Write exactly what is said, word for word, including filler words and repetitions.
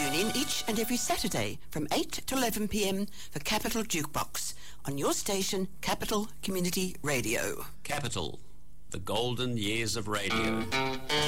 Tune in each and every Saturday from eight to eleven p.m. for Capital Jukebox on your station, Capital Community Radio. Capital, the golden years of radio.